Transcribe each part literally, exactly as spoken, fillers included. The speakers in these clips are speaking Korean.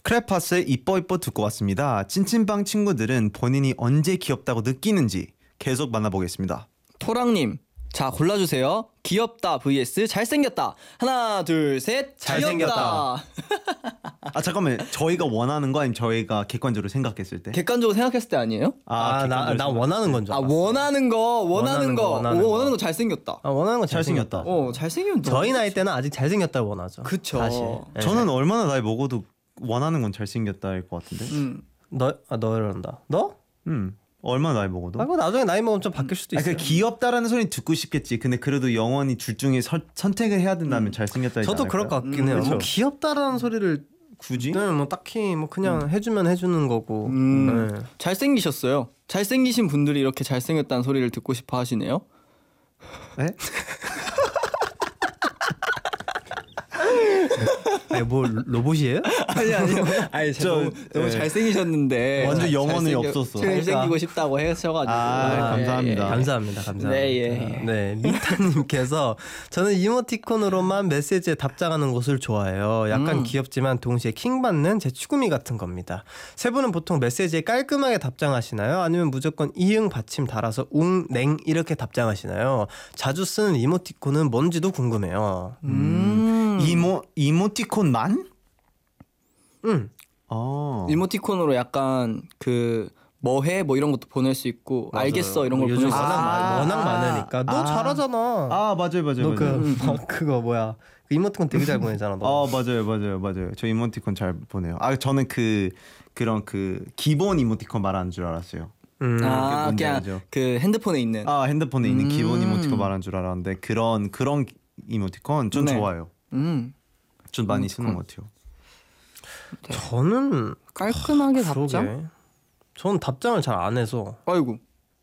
크레파스의 이뻐 이뻐 듣고 왔습니다. 찐찐빵 친구들은 본인이 언제 귀엽다고 느끼는지 계속 만나보겠습니다. 토랑님, 자 골라주세요. 귀엽다 vs 잘생겼다. 하나 둘 셋. 잘생겼다. 아 잠깐만, 저희가 원하는 거 아니면 저희가 객관적으로 생각했을 때? 객관적으로 생각했을 때 아니에요? 아, 나, 나 원하는 건 줄 아 알았어. 원하는 거 원하는, 원하는 거, 거, 원하는 오, 거. 원하는 거 잘생겼다. 아, 원하는 건 잘생겼다. 잘생겼다. 어 잘생기면 너무 저희 나이 때는 아직 잘생겼다를 원하죠. 그쵸. 사실. 네. 저는 얼마나 나이 먹어도 원하는 건 잘생겼다일 것 같은데. 음. 너, 아, 너란다. 너? 음, 얼마나 나이 먹어도. 아, 그 나중에 나이 먹으면 좀 바뀔 수도 아, 있어요. 그 귀엽다라는 소리 듣고 싶겠지. 근데 그래도 영원히 둘 중에 서, 선택을 해야 된다면 잘생겼다. 저도 그럴 것 같긴 해요. 그쵸? 뭐 귀엽다라는 소리를 굳이? 네, 뭐 딱히 뭐 그냥 해주면 해주는 거고. 음. 네. 잘생기셨어요. 잘생기신 분들이 이렇게 잘생겼다는 소리를 듣고 싶어 하시네요. 네? 아니 뭐 로봇이에요? 아니 아니요. 아니 저, 너무, 너무 네. 잘생기셨는데 완전 영혼이 잘생겨- 없었어. 잘생기고 그러니까. 싶다고 하셔가지고. 아, 감사합니다. 감사합니다, 감사합니다. 네, 예, 예. 네, 미타님께서 저는 이모티콘으로만 메시지에 답장하는 것을 좋아해요. 약간 음. 귀엽지만 동시에 킹받는 제 추구미 같은 겁니다. 세 분은 보통 메시지에 깔끔하게 답장하시나요? 아니면 무조건 이응 받침 달아서 웅, 냉 이렇게 답장하시나요? 자주 쓰는 이모티콘은 뭔지도 궁금해요. 음. 이모 이모티콘만? 음. 어. 이모티콘으로 약간 그 뭐해 뭐 이런 것도 보낼 수 있고 맞아요. 알겠어 이런 걸 요즘 보낼 수 워낙, 있어. 많- 워낙 많으니까 너 아. 잘하잖아. 아 맞아요 맞아요 너 그 맞아요. 뭐 그거 뭐야? 그 이모티콘 되게 잘 보내잖아. 너. 어 맞아요 맞아요 맞아요. 저 이모티콘 잘 보내요. 아 저는 그 그런 그 기본 이모티콘 말하는 줄 알았어요. 음. 아 뭔지 그냥 알죠? 그 핸드폰에 있는. 아 핸드폰에 있는 음. 기본 이모티콘 말하는 줄 알았는데 그런 그런 이모티콘 전 네. 좋아요. 음. 좀 많이 이모티콘. 쓰는 것 같아요. 저는 깔끔하게 답장. 그러게. 저는 답장을 잘 안 해서. 아이고.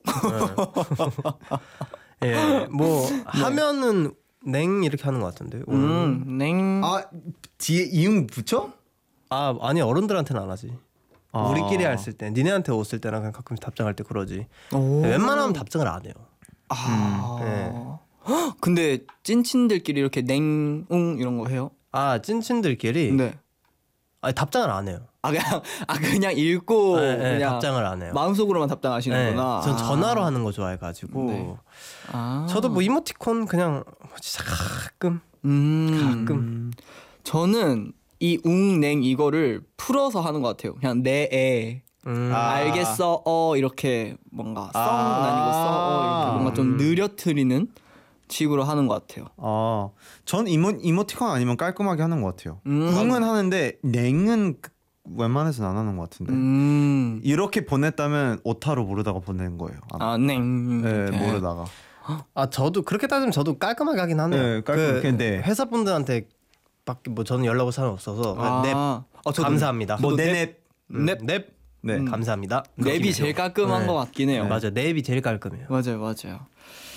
예, 뭐 하면은 냉 이렇게 하는 것 같은데. 음. 음. 냉. 아 뒤에 이응 붙여? 아 아니 어른들한테는 안 하지. 아. 우리끼리 했을 때, 니네한테 왔을 때나 그냥 가끔 답장할 때 그러지. 오. 웬만하면 답장을 안 해요. 아. 네. 헉, 근데 찐친들끼리 이렇게 냉웅 이런 거 해요? 아 찐친들끼리. 네. 아니 답장을 안 해요. 아 그냥 아 그냥 읽고 네, 네, 그냥 답장을 안 해요. 마음속으로만 답장하시는구나. 네, 전 전화로 아. 하는 거 좋아해가지고. 네. 아. 저도 뭐 이모티콘 그냥 진짜 가끔 음. 가끔. 저는 이 웅냉 이거를 풀어서 하는 것 같아요. 그냥 내애 음. 아. 알겠어 어 이렇게 뭔가 썽 아. 아니고 써어 이렇게 뭔가 좀 느려트리는 식으로 하는 것 같아요. 아, 전 이모 이모티콘 아니면 깔끔하게 하는 것 같아요. 음. 웅은 하는데 냉은 그- 웬만해서는 안 하는 것 같은데. 음. 이렇게 보냈다면 오타로 모르다가 보내는 거예요. 아마. 아 냉. 네, 이렇게. 모르다가. 아 저도 그렇게 따지면 저도 깔끔하게 하긴 하네요. 네, 깔끔하게. 그 근데- 회사 분들한테 밖에 뭐 저는 연락 올 사람 없어서 아. 넵 아, 저도 감사합니다. 뭐 저도 내냅. 음, 넵. 넵. 네. 음, 감사합니다. 랩이 제일 깔끔한 네. 것 같긴 해요. 맞아 요 넵이 제일 깔끔해요. 맞아요, 맞아요.